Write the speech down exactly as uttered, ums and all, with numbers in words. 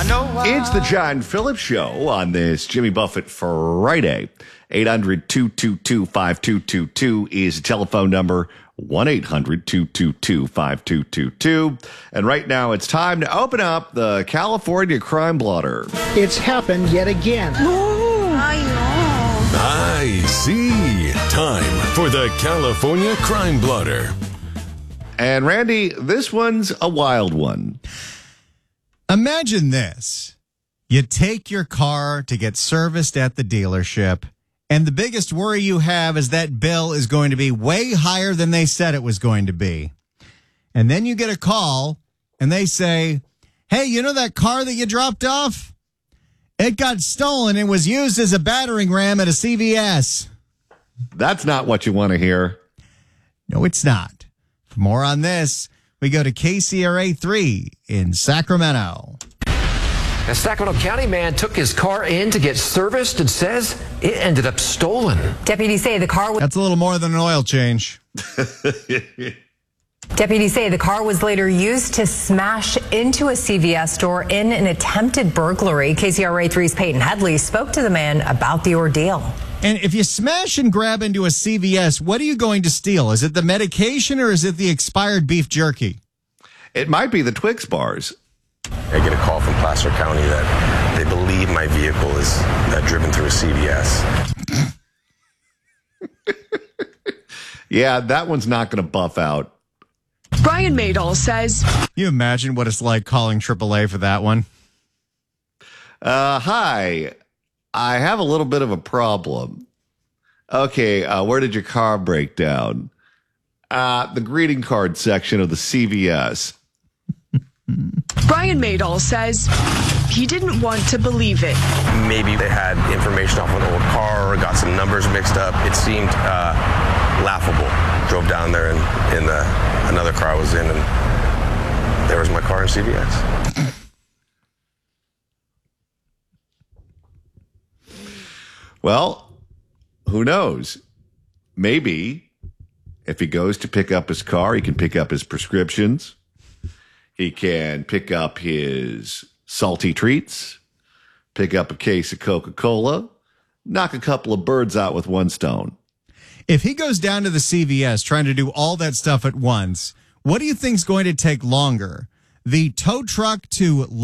I know why. It's the John Phillips Show on this Jimmy Buffett Friday. eight hundred, two two two, five two two two is the telephone number. one eight hundred, two two two, five two two two. And right now it's time to open up the California Crime Blotter. It's happened yet again. I know. I see. Time for the California Crime Blotter. And Randy, this one's a wild one. Imagine this. You take your car to get serviced at the dealership, and the biggest worry you have is that bill is going to be way higher than they said it was going to be. And then you get a call, and they say, hey, you know that car that you dropped off? It got stolen and was used as a battering ram at a C V S. That's not what you want to hear. No, it's not. For more on this, we go to K C R A three in Sacramento. A Sacramento County man took his car in to get serviced and says it ended up stolen. Deputies say the car was... That's a little more than an oil change. Deputies say the car was later used to smash into a C V S store in an attempted burglary. K C R A three's Peyton Headley spoke to the man about the ordeal. And if you smash and grab into a C V S, what are you going to steal? Is it the medication or is it the expired beef jerky? It might be the Twix bars. I get a call from Placer County that they believe my vehicle is uh, driven through a C V S. Yeah, that one's not going to buff out. Brian Maydall says, you imagine what it's like calling triple A for that one? Uh, hi. I have a little bit of a problem. Okay, uh, where did your car break down? Uh, the greeting card section of the C V S. Brian Maydall says he didn't want to believe it. Maybe they had information off an old car or got some numbers mixed up. It seemed uh, laughable. Drove down there and, and uh, another car was in, and there was my car in C V S. Well, who knows? Maybe if he goes to pick up his car, he can pick up his prescriptions. He can pick up his salty treats, pick up a case of Coca-Cola, knock a couple of birds out with one stone. If he goes down to the C V S trying to do all that stuff at once, what do you think's going to take longer? The tow truck to